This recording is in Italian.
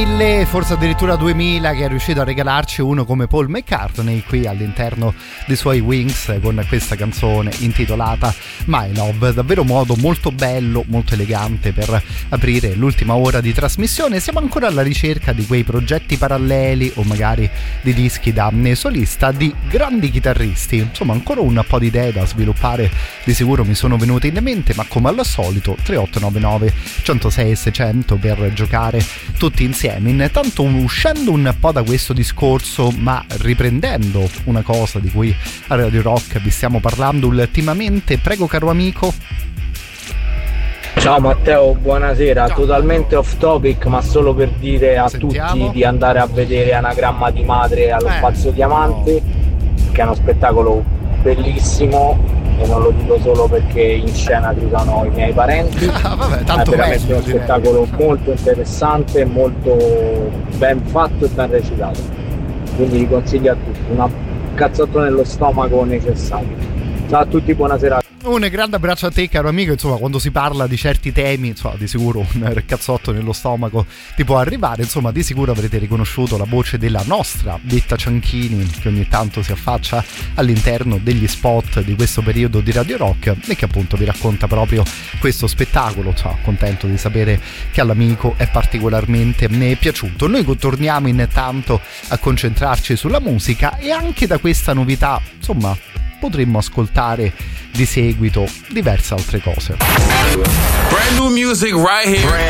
Forse addirittura 2000, che è riuscito a regalarci uno come Paul McCartney qui all'interno dei suoi Wings con questa canzone intitolata My Love. Davvero modo molto bello, molto elegante per aprire l'ultima ora di trasmissione. Siamo ancora alla ricerca di quei progetti paralleli o magari di dischi da solista di grandi chitarristi. Insomma, ancora un po' di idee da sviluppare di sicuro mi sono venute in mente, ma come al solito 3899 106 600 per giocare tutti insieme. Intanto uscendo un po' da questo discorso, ma riprendendo una cosa di cui a Radio Rock vi stiamo parlando ultimamente, prego caro amico. Ciao Matteo, buonasera. Ciao. Totalmente off topic, ma solo per dire a tutti di andare a vedere Anagramma di Madre allo Spazio Diamante, che è uno spettacolo bellissimo. E non lo dico solo perché in scena ci sono i miei parenti. Vabbè, è veramente uno spettacolo molto interessante, molto ben fatto e ben recitato, quindi vi consiglio a tutti un cazzotto nello stomaco necessario. Ciao a tutti, buonasera. Un grande abbraccio a te caro amico. Insomma, quando si parla di certi temi, insomma, di sicuro un cazzotto nello stomaco ti può arrivare. Insomma, di sicuro avrete riconosciuto la voce della nostra Betta Cianchini, che ogni tanto si affaccia all'interno degli spot di questo periodo di Radio Rock e che appunto vi racconta proprio questo spettacolo. Insomma, contento di sapere che all'amico è particolarmente piaciuto. Noi torniamo intanto a concentrarci sulla musica e anche da questa novità, insomma, potremmo ascoltare di seguito diverse altre cose. Brand new music right here.